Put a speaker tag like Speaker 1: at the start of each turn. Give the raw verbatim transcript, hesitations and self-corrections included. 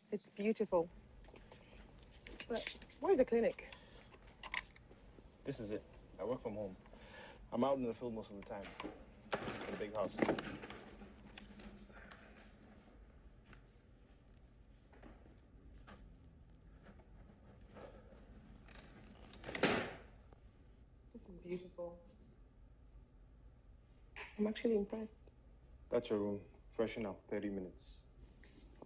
Speaker 1: It's beautiful. But where's the clinic?
Speaker 2: This is it. I work from home. I'm out in the field most of the time. In a big house.
Speaker 1: This is beautiful. I'm actually impressed.
Speaker 2: That's your room. Freshen up. thirty minutes.